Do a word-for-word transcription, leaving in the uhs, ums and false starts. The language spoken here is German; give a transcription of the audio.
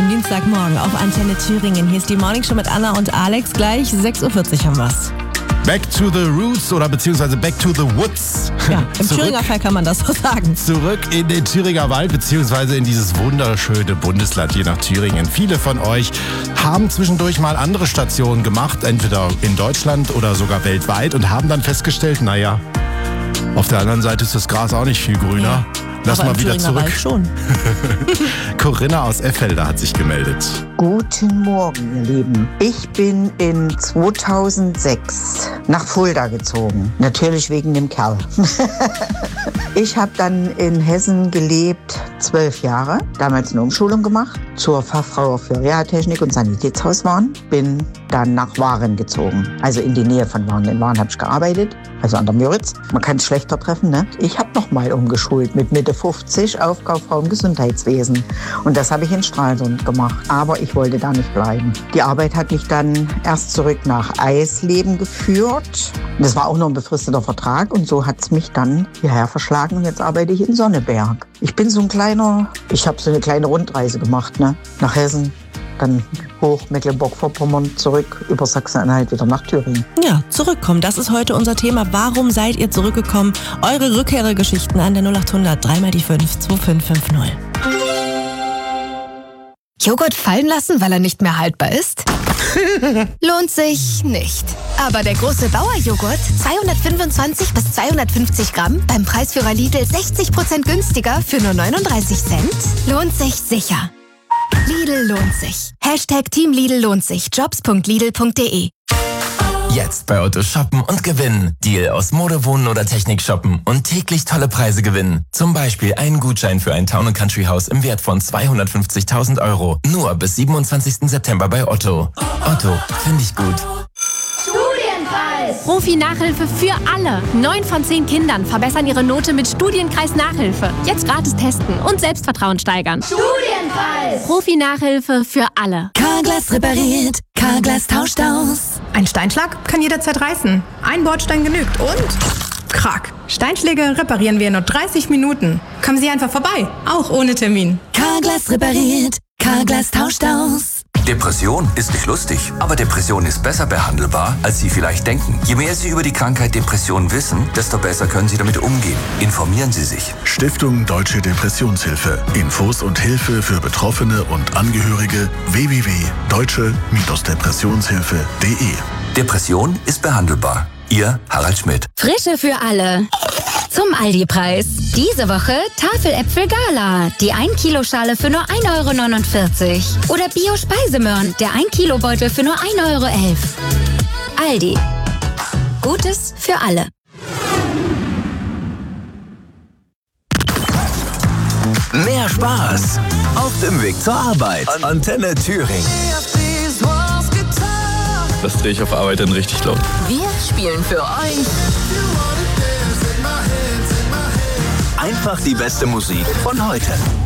am Dienstagmorgen auf Antenne Thüringen. Hier ist die Morning Show mit Anna und Alex. Gleich sechs Uhr vierzig haben wir's. Back to the Roots oder beziehungsweise Back to the Woods. Ja, im Zurück- Thüringer Fall kann man das so sagen. Zurück in den Thüringer Wald beziehungsweise in dieses wunderschöne Bundesland hier nach Thüringen. Viele von euch haben zwischendurch mal andere Stationen gemacht, entweder in Deutschland oder sogar weltweit und haben dann festgestellt, naja, auf der anderen Seite ist das Gras auch nicht viel grüner. Ja, Lass aber mal im wieder Thüringer zurück. Wald schon. Corinna aus Effelder hat sich gemeldet. Guten Morgen, ihr Lieben. Ich bin in zweitausendsechs nach Fulda gezogen. Natürlich wegen dem Kerl. Ich habe dann in Hessen gelebt, zwölf Jahre. Damals eine Umschulung gemacht zur Fachfrau für Reha-Technik und Sanitätshauswaren. Bin dann nach Waren gezogen, also in die Nähe von Waren. In Waren habe ich gearbeitet, also an der Müritz. Man kann es schlechter treffen, ne? Ich habe noch mal umgeschult mit Mitte fünfzig auf Kauffrau im Gesundheitswesen. Und das habe ich in Stralsund gemacht. Aber ich wollte da nicht bleiben. Die Arbeit hat mich dann erst zurück nach Eisleben geführt. Das war auch noch ein befristeter Vertrag und so hat es mich dann hierher verschlagen und jetzt arbeite ich in Sonneberg. Ich bin so ein kleiner, ich habe so eine kleine Rundreise gemacht, ne? Nach Hessen, dann hoch Mecklenburg-Vorpommern, zurück über Sachsen-Anhalt wieder nach Thüringen. Ja, zurückkommen, das ist heute unser Thema. Warum seid ihr zurückgekommen? Eure Rückkehregeschichten an der null acht hundert, dreimal die fünf, zwei fünf fünf null. Joghurt fallen lassen, weil er nicht mehr haltbar ist? Lohnt sich nicht. Aber der große Bauerjoghurt, zweihundertfünfundzwanzig bis zweihundertfünfzig Gramm, beim Preisführer Lidl sechzig Prozent günstiger für nur neununddreißig Cent, lohnt sich sicher. Lidl lohnt sich. Hashtag Team Lidl lohnt sich. jobs punkt lidl punkt de. Jetzt bei Otto shoppen und gewinnen. Deal aus Mode, Wohnen oder Technik shoppen und täglich tolle Preise gewinnen. Zum Beispiel einen Gutschein für ein Town- und Country-Haus im Wert von zweihundertfünfzigtausend Euro. Nur bis siebenundzwanzigsten September bei Otto. Otto, finde ich gut. Profi-Nachhilfe für alle. Neun von zehn Kindern verbessern ihre Note mit Studienkreis-Nachhilfe. Jetzt gratis testen und Selbstvertrauen steigern. Studienpreis! Profi-Nachhilfe für alle. Carglass repariert, Carglass tauscht aus. Ein Steinschlag kann jederzeit reißen. Ein Bordstein genügt und krack. Steinschläge reparieren wir in nur dreißig Minuten. Kommen Sie einfach vorbei, auch ohne Termin. Carglass repariert, Carglass tauscht aus. Depression ist nicht lustig, aber Depression ist besser behandelbar, als Sie vielleicht denken. Je mehr Sie über die Krankheit Depression wissen, desto besser können Sie damit umgehen. Informieren Sie sich. Stiftung Deutsche Depressionshilfe. Infos und Hilfe für Betroffene und Angehörige w w w punkt deutsche depressionshilfe punkt de. Depression ist behandelbar. Ihr Harald Schmidt. Frische für alle. Zum Aldi-Preis. Diese Woche Tafeläpfel Gala. Die ein Kilo Schale für nur ein Euro neunundvierzig. Oder Bio-Speisemöhren. Der ein Kilo Beutel für nur ein Euro elf. Aldi. Gutes für alle. Mehr Spaß auf dem Weg zur Arbeit. Antenne Thüringen. Das drehe ich auf Arbeit dann richtig laut. Wir spielen für euch Einfach die beste Musik von heute.